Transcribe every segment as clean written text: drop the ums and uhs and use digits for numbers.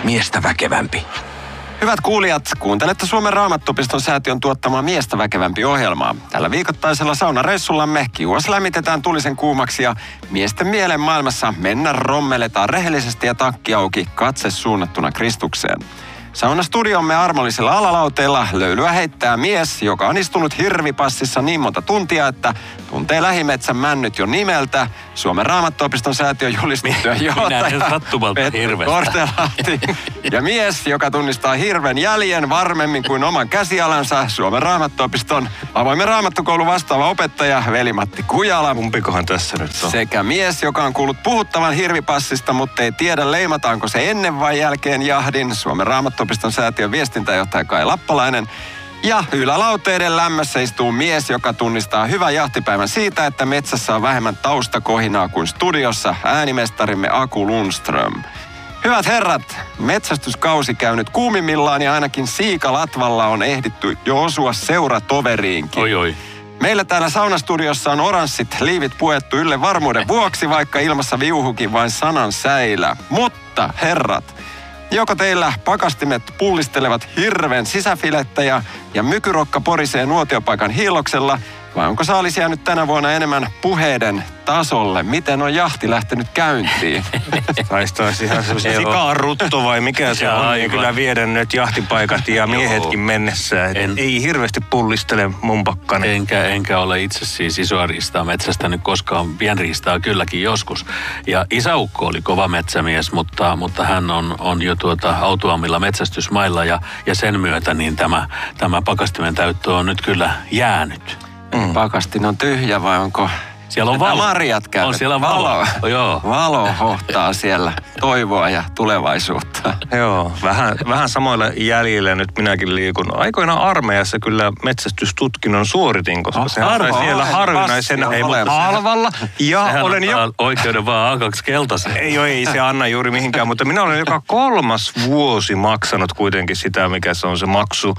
Miestä väkevämpi. Hyvät kuulijat, kuuntelette Suomen Raamattuopiston säätiön tuottamaa Miestä väkevämpi -ohjelmaa. Tällä viikoittaisella saunareissullamme kiuas lämmitetään tulisen kuumaksi ja miesten mielen maailmassa rommeletaan rehellisesti ja takki auki, katse suunnattuna Kristukseen. Saunastudiomme armollisella alalauteella löylyä heittää mies, joka on istunut hirvipassissa niin monta tuntia, että tuntee lähimetsän männyt jo nimeltä. Suomen Raamattuopiston säätiön julistettuja johtaja Petri Kortelahti. Ja mies, joka tunnistaa hirven jäljen varmemmin kuin oman käsialansa, Suomen Raamattuopiston avoimen raamattukoulun vastaava opettaja Veli-Matti Kujala. Kumpikohan tässä nyt on? Sekä mies, joka on kuullut puhuttavan hirvipassista, mutta ei tiedä leimataanko se ennen vai jälkeen jahdin, Suomen Raamattuopiston säätiön viestintäjohtaja Kai Lappalainen. Ja ylälauteiden lämmössä istuu mies, joka tunnistaa hyvän jahtipäivän siitä, että metsässä on vähemmän taustakohinaa kuin studiossa, äänimestarimme Aku Lundström. Hyvät herrat, metsästyskausi käy nyt kuumimmillaan ja ainakin Siikalatvalla on ehditty jo osua seuratoveriinkin. Oi. Meillä täällä saunastudiossa on oranssit liivit puettu ylle varmuuden vuoksi, vaikka ilmassa viuhukin vain sanan säilä. Mutta herrat, joko teillä pakastimet pullistelevat hirven sisäfilettä ja mykyrokka porisee nuotiopaikan hiilloksella, vai onko saalis jäänyt tänä vuonna enemmän puheiden tasolle? Miten on jahti lähtenyt käyntiin? Taisi ihan semmoinen sikarutto vai mikä se on, niin kyllä viedä nyt jahtipaikat ja miehetkin mennessä. Ei hirveästi pullistele mun pakkani. Enkä ole itse siis isoa riistaa metsästänyt koskaan, pienriistaa kylläkin joskus. Ja isäukko oli kova metsämies, mutta hän on jo autuammilla metsästysmailla ja sen myötä niin tämä pakastimen täyttö on nyt kyllä jäänyt. Pakastin on tyhjä vai onko... Siellä on valo. Marjat käyvät. On siellä valo. Joo. Valo hohtaa siellä toivoa ja tulevaisuutta. Joo, vähän samoilla jäljillä nyt minäkin liikun. Aikoinaan armeijassa kyllä metsästystutkinnon suoritin, koska se sai siellä harvinaisen halvalla. Ja sehän olen oikeuden vaan A2 keltaisen. Ei se anna juuri mihinkään, mutta minä olen joka 3. vuosi maksanut kuitenkin sitä, mikä se on se maksu,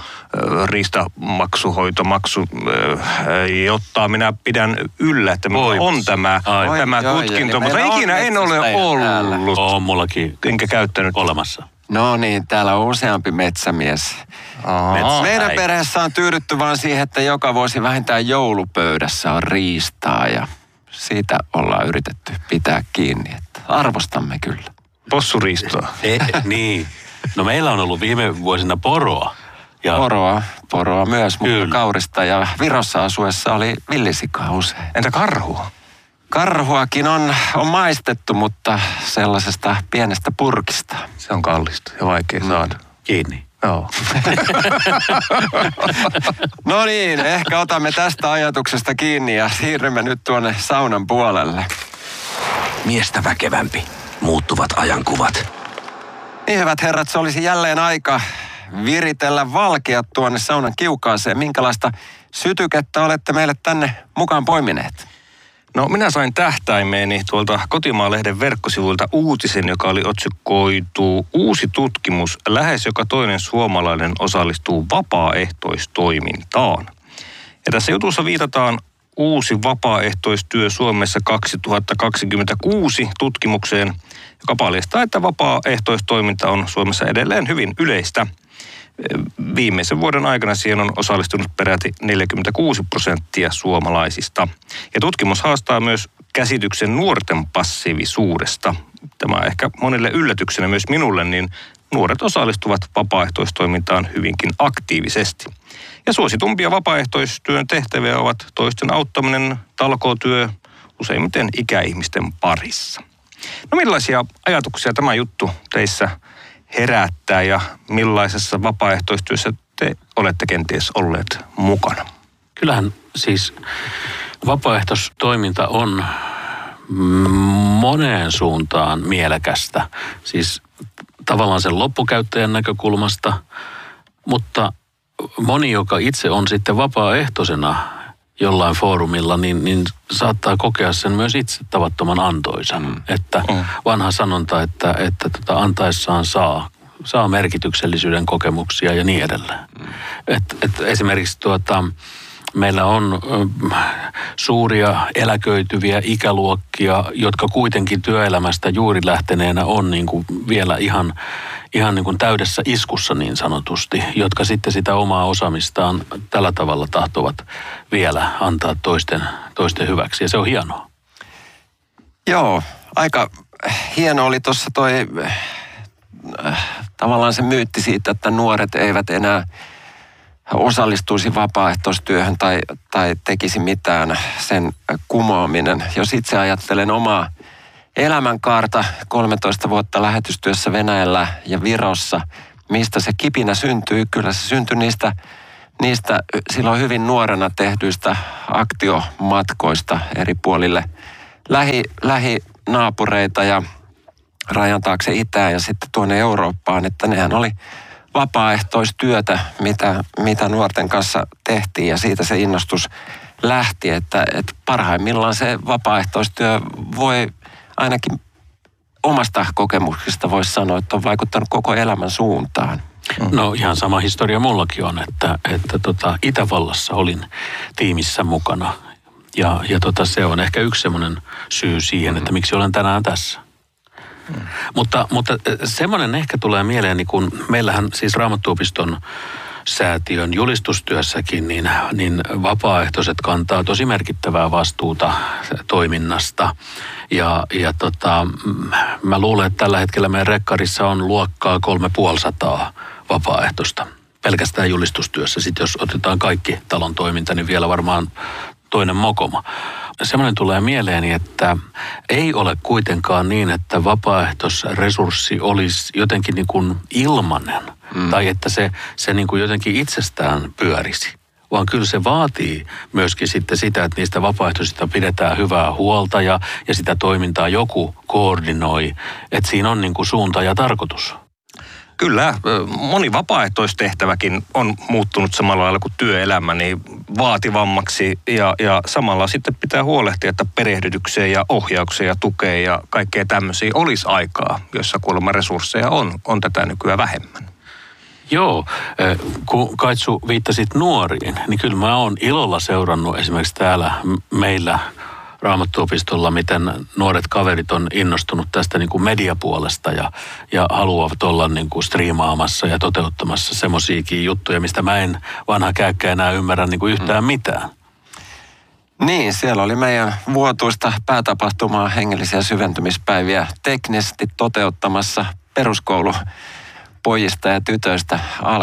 riistamaksuhoitomaksu, jotta minä pidän yllä, että on tämä tutkinto, mutta ikinä en ole ollut. On mullakin. Enkä käyttänyt olemassa. No niin, täällä on useampi metsämies. Meidän perheessä on tyydytty vaan siihen, että joka vuosi vähintään joulupöydässä on riistaa ja siitä ollaan yritetty pitää kiinni, että arvostamme kyllä. Possuriistoa. Niin. No meillä on ollut viime vuosina poroa. Ja Poroa myös, mutta kaurista ja Virossa asuessa oli villisikaa usein. Entä karhua? Karhuakin on maistettu, mutta sellaisesta pienestä purkista. Se on kallista ja vaikea saada. Kiinni. Joo. No niin, ehkä otamme tästä ajatuksesta kiinni ja siirrymme nyt tuonne saunan puolelle. Miestä väkevämpi. Muuttuvat ajankuvat. Niin hyvät herrat, se olisi jälleen aika viritellä valkeat tuonne saunan kiukaaseen. Minkälaista sytykettä olette meille tänne mukaan poimineet? No minä sain tähtäimeeni tuolta Kotimaa-lehden verkkosivuilta uutisen, joka oli otsikoitu Uusi tutkimus. Lähes joka toinen suomalainen osallistuu vapaaehtoistoimintaan. Ja tässä jutussa viitataan Uusi vapaaehtoistyö Suomessa 2026 tutkimukseen, joka paljastaa, että vapaaehtoistoiminta on Suomessa edelleen hyvin yleistä. Viimeisen vuoden aikana siihen on osallistunut peräti 46% suomalaisista. Ja tutkimus haastaa myös käsityksen nuorten passiivisuudesta. Tämä on ehkä monille yllätyksenä myös minulle, niin nuoret osallistuvat vapaaehtoistoimintaan hyvinkin aktiivisesti. Ja suositumpia vapaaehtoistyön tehtäviä ovat toisten auttaminen, talkootyö, useimmiten ikäihmisten parissa. No millaisia ajatuksia tämä juttu teissä herättää ja millaisessa vapaaehtoistyössä te olette kenties olleet mukana? Kyllähän siis vapaaehtoistoiminta on moneen suuntaan mielekästä. Siis tavallaan sen loppukäyttäjän näkökulmasta, mutta moni, joka itse on sitten vapaaehtoisena jollain foorumilla, niin saattaa kokea sen myös itse tavattoman antoisan. Että vanha sanonta, että antaessaan saa merkityksellisyyden kokemuksia ja niin edelleen. Et esimerkiksi meillä on suuria eläköityviä ikäluokkia, jotka kuitenkin työelämästä juuri lähteneenä on niin kuin vielä ihan niin kuin täydessä iskussa niin sanotusti, jotka sitten sitä omaa osaamistaan tällä tavalla tahtovat vielä antaa toisten hyväksi. Ja se on hienoa. Joo, aika hieno oli tuossa toi tavallaan se myytti siitä, että nuoret eivät enää osallistuisi vapaaehtoistyöhön tai tekisi mitään, sen kumoaminen. Jos itse ajattelen omaa elämänkaarta, 13 vuotta lähetystyössä Venäjällä ja Virossa, mistä se kipinä syntyy, kyllä se syntyi niistä silloin hyvin nuorena tehdyistä aktiomatkoista eri puolille lähinaapureita ja rajan taakse itään ja sitten tuonne Eurooppaan, että nehän oli vapaaehtoistyötä, mitä nuorten kanssa tehtiin ja siitä se innostus lähti, että parhaimmillaan se vapaaehtoistyö voi ainakin omasta kokemuksesta voisi sanoa, että on vaikuttanut koko elämän suuntaan. No ihan sama historia mullakin on, että Itävallassa olin tiimissä mukana ja se on ehkä yksi semmoinen syy siihen, että miksi olen tänään tässä. Mutta semmoinen ehkä tulee mieleen, niin kun meillähän siis Raamattuopiston säätiön julistustyössäkin, niin vapaaehtoiset kantaa tosi merkittävää vastuuta toiminnasta. Ja mä luulen, että tällä hetkellä meidän rekkarissa on luokkaa 350 vapaaehtoista pelkästään julistustyössä. Sitten jos otetaan kaikki talon toiminta, niin vielä varmaan toinen mokoma. Semmoinen tulee mieleeni, että ei ole kuitenkaan niin, että vapaaehtoisresurssi olisi jotenkin niin kuin ilmainen tai että se niin kuin jotenkin itsestään pyörisi. Vaan kyllä se vaatii myöskin sitten sitä, että niistä vapaaehtoisista pidetään hyvää huolta ja sitä toimintaa joku koordinoi, että siinä on niin kuin suunta ja tarkoitus. Kyllä, moni vapaaehtoistehtäväkin on muuttunut samalla lailla kuin työelämä niin vaativammaksi ja samalla sitten pitää huolehtia, että perehdytykseen ja ohjaukseen ja tukeen ja kaikkea tämmöisiä olisi aikaa, jossa kuulemma resursseja on tätä nykyään vähemmän. Joo, kun Kaitsu viittasit nuoriin, niin kyllä mä oon ilolla seurannut esimerkiksi täällä meillä Raamattuopistolla, miten nuoret kaverit on innostunut tästä niin kuin mediapuolesta ja haluavat olla niin kuin striimaamassa ja toteuttamassa semmoisiakin juttuja, mistä mä en vanha käykkä enää ymmärrä niin kuin yhtään mitään. Niin, siellä oli meidän vuotuista päätapahtumaa hengellisiä syventymispäiviä teknisesti toteuttamassa peruskoulupojista ja tytöistä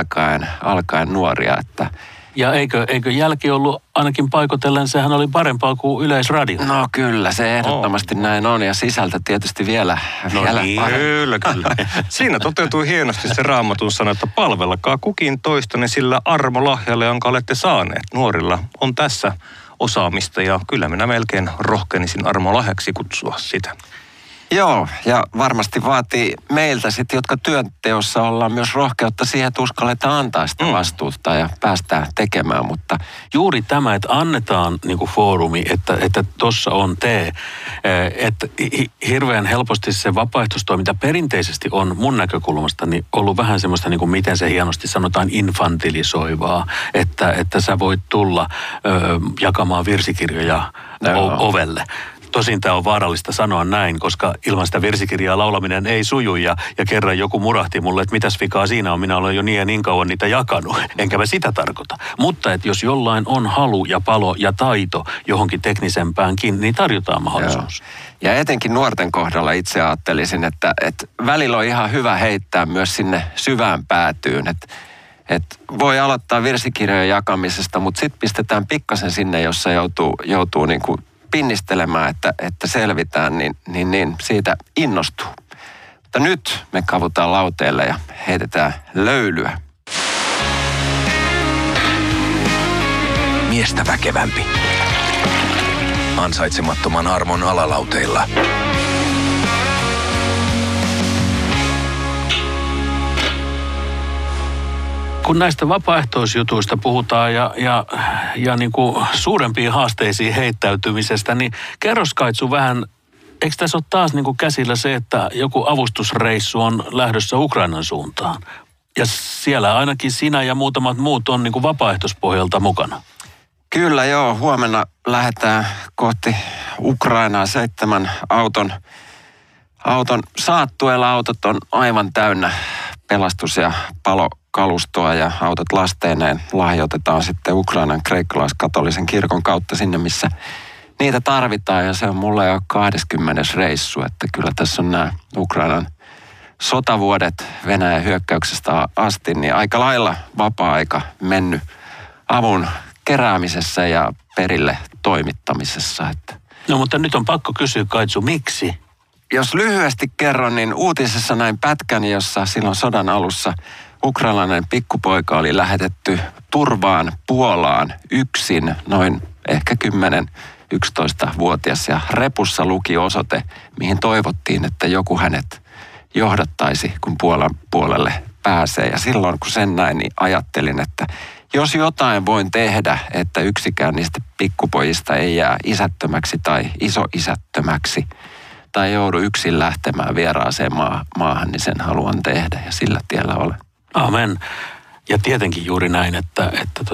alkaen nuoria, että ja eikö jälki ollut ainakin paikotellen, sehän oli parempaa kuin Yleisradio? No kyllä, se ehdottomasti näin on ja sisältö tietysti vielä niin, kyllä. Siinä toteutui hienosti se Raamatun sana, että palvellakaa kukin toistanne sillä armolahjalla, jonka olette saaneet. Nuorilla on tässä osaamista ja kyllä minä melkein rohkenisin armolahjaksi kutsua sitä. Joo, ja varmasti vaatii meiltä sitten, jotka työnteossa ollaan myös rohkeutta siihen, että uskalletaan antaa sitä vastuuta ja päästään tekemään, mutta juuri tämä, että annetaan niin kuin foorumi, että tuossa on tee, että hirveän helposti se vapaaehtoistoiminta perinteisesti on mun näkökulmasta niin ollut vähän semmoista, niin kuin miten se hienosti sanotaan, infantilisoivaa, että sä voit tulla jakamaan virsikirjoja ovelle. Tosin tämä on vaarallista sanoa näin, koska ilman sitä virsikirjaa laulaminen ei suju ja kerran joku murahti mulle, että mitäs vikaa siinä on, minä olen jo niin ja niin kauan niitä jakanut, enkä mä sitä tarkoita. Mutta että jos jollain on halu ja palo ja taito johonkin teknisempäänkin, niin tarjotaan mahdollisuus. Joo. Ja etenkin nuorten kohdalla itse ajattelisin, että välillä on ihan hyvä heittää myös sinne syvään päätyyn, että voi aloittaa virsikirjojen jakamisesta, mutta sitten pistetään pikkasen sinne, jossa joutuu niin kuin pinnistelemään, että selvitään, niin siitä innostuu. Mutta nyt me kavutaan lauteelle ja heitetään löylyä. Miestä väkevämpi. Ansaitsemattoman armon alalauteilla. Kun näistä vapaaehtoisjutuista puhutaan ja niin kuin suurempiin haasteisiin heittäytymisestä, niin kerros Kaitsu vähän, eikö tässä ole taas niin kuin käsillä se, että joku avustusreissu on lähdössä Ukrainan suuntaan? Ja siellä ainakin sinä ja muutamat muut on niin kuin vapaaehtoispohjalta mukana. Kyllä joo, huomenna lähdetään kohti Ukrainaa 7 auton saattueella. Autot on aivan täynnä pelastus- ja palokalustoa ja autot lasteineen lahjoitetaan sitten Ukrainan kreikkalaiskatolisen kirkon kautta sinne, missä niitä tarvitaan. Ja se on mulle jo 20. reissu, että kyllä tässä on nämä Ukrainan sotavuodet Venäjän hyökkäyksestä asti, niin aika lailla vapaa-aika mennyt avun keräämisessä ja perille toimittamisessa. Että No mutta nyt on pakko kysyä, Kaitsu, miksi? jos lyhyesti kerron, niin uutisessa näin pätkän, jossa silloin sodan alussa ukrainalainen pikkupoika oli lähetetty turvaan Puolaan yksin, noin ehkä 10-11-vuotias, ja repussa luki osoite, mihin toivottiin, että joku hänet johdattaisi, kun Puolan puolelle pääsee. Ja silloin, kun sen näin, niin ajattelin, että jos jotain voin tehdä, että yksikään niistä pikkupojista ei jää isättömäksi tai isoisättömäksi, tai joudu yksin lähtemään vieraaseen maahan, niin sen haluan tehdä, ja sillä tiellä olen. Amen. Ja tietenkin juuri näin, että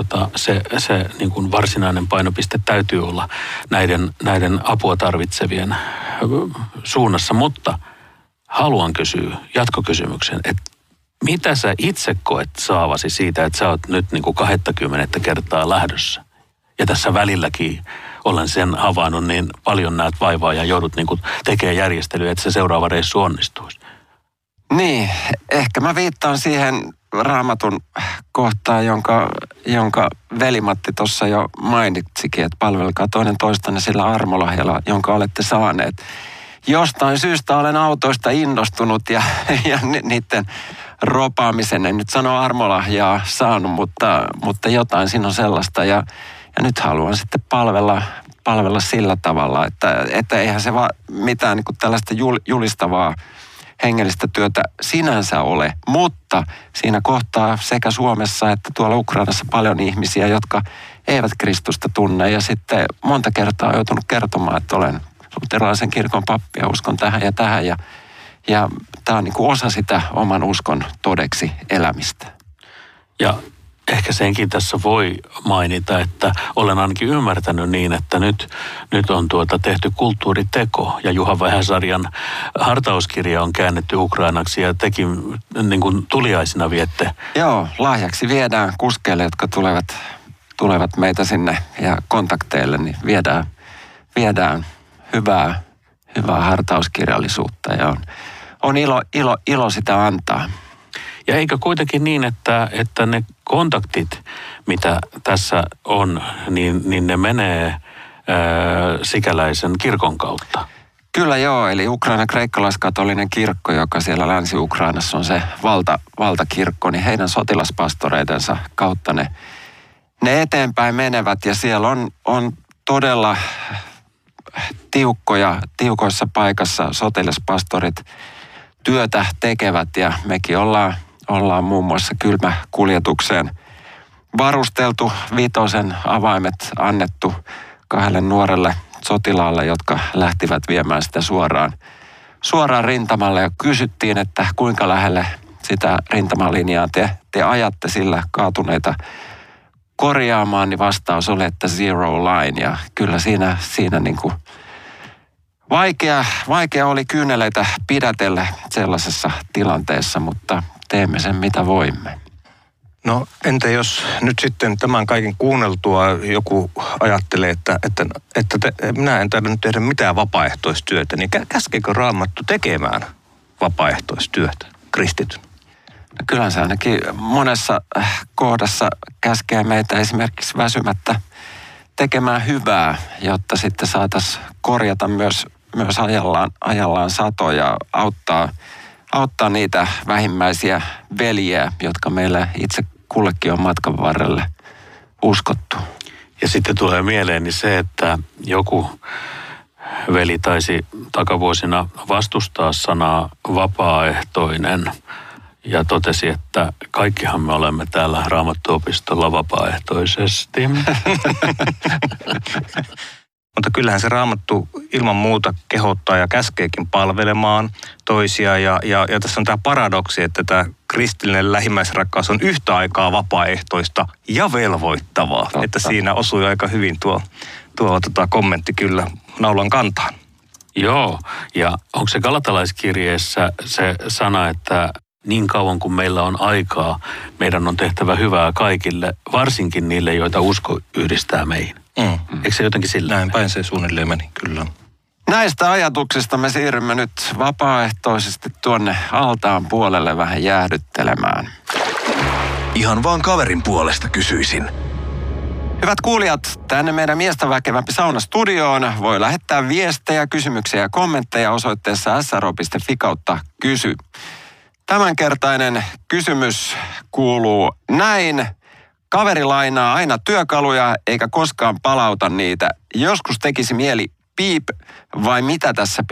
se niin kuin varsinainen painopiste täytyy olla näiden apua tarvitsevien suunnassa. Mutta haluan kysyä jatkokysymyksen, että mitä sä itse koet saavasi siitä, että sä oot nyt niin kuin 20 kertaa lähdössä? Ja tässä välilläkin olen sen havainnut, niin paljon näet vaivaa ja joudut niin kuin tekemään järjestelyä, että se seuraava reissu onnistuisi. Niin, ehkä mä viittaan siihen Raamatun kohtaan, jonka veli-Matti tuossa jo mainitsikin, että palvelkaa toinen toistanne sillä armolahjalla, jonka olette saaneet. Jostain syystä olen autoista innostunut ja niiden ropaamisen, en nyt sano armolahjaa saanut, mutta jotain siinä on sellaista. Ja nyt haluan sitten palvella sillä tavalla, että eihän se vaan mitään niin kuin tällaista julistavaa hengellistä työtä sinänsä ole, mutta siinä kohtaa sekä Suomessa että tuolla Ukrainassa paljon ihmisiä, jotka eivät Kristusta tunne, ja sitten monta kertaa on joutunut kertomaan, että olen luterilaisen kirkon pappi ja uskon tähän ja tähän, ja tämä on niin kuin osa sitä oman uskon todeksi elämistä. Ja ehkä senkin tässä voi mainita, että olen ainakin ymmärtänyt niin, että nyt on tehty kulttuuriteko ja Juha Vähäsarjan hartauskirja on käännetty ukrainaksi ja tekin niin kuin tuliaisina viette. Joo, lahjaksi viedään kuskeille, jotka tulevat meitä sinne ja kontakteille, niin viedään hyvää hartauskirjallisuutta ja on ilo sitä antaa. Ja eikö kuitenkin niin, että ne kontaktit, mitä tässä on, niin ne menee sikäläisen kirkon kautta? Kyllä joo, eli Ukrainan kreikkalaiskatolinen kirkko, joka siellä Länsi-Ukrainassa on se valtakirkko, niin heidän sotilaspastoreidensa kautta ne eteenpäin menevät, ja siellä on todella tiukoissa paikassa sotilaspastorit työtä tekevät, ja mekin ollaan muun muassa kylmäkuljetukseen varusteltu, 5 avaimet annettu 2 nuorelle sotilaalle, jotka lähtivät viemään sitä suoraan rintamalle, ja kysyttiin, että kuinka lähelle sitä rintamalinjaa te ajatte sillä kaatuneita korjaamaan, niin vastaus oli, että 0 line, ja kyllä siinä niin kuin vaikea oli kyyneleitä pidätellä sellaisessa tilanteessa, mutta teemme sen mitä voimme. No entä jos nyt sitten tämän kaiken kuunneltua joku ajattelee, että minä en tarvitse tehdä mitään vapaaehtoistyötä, niin käskeekö Raamattu tekemään vapaaehtoistyötä kristityn? No kyllähän se ainakin monessa kohdassa käskee meitä esimerkiksi väsymättä tekemään hyvää, jotta sitten saataisiin korjata myös ajallaan satoja, auttaa niitä vähimmäisiä veljiä, jotka meillä itse kullekin on matkan varrelle uskottu. Ja sitten tulee mieleeni se, että joku veli taisi takavuosina vastustaa sanaa vapaaehtoinen ja totesi, että kaikkihan me olemme täällä Raamattuopistolla vapaaehtoisesti. Mutta kyllähän se Raamattu ilman muuta kehottaa ja käskeekin palvelemaan toisia. Ja tässä on tämä paradoksi, että tämä kristillinen lähimmäisrakkaus on yhtä aikaa vapaaehtoista ja velvoittavaa. Totta. Että siinä osui aika hyvin tuo kommentti kyllä naulan kantaan. Joo, ja onko se galatalaiskirjeessä se sana, että Niin kauan kuin meillä on aikaa, meidän on tehtävä hyvää kaikille, varsinkin niille, joita usko yhdistää meihin. Eikö se jotenkin sillä? Näin päin se suunnilleen meni, kyllä. Näistä ajatuksista me siirrymme nyt vapaaehtoisesti tuonne altaan puolelle vähän jäähdyttelemään. Ihan vaan kaverin puolesta kysyisin. Hyvät kuulijat, tänne meidän miestä väkevämpi saunastudioon voi lähettää viestejä, kysymyksiä ja kommentteja osoitteessa sro.fi/kysy. Tämänkertainen kysymys kuuluu näin. Kaveri lainaa aina työkaluja eikä koskaan palauta niitä. Joskus tekisi mieli piip, vai mitä tässä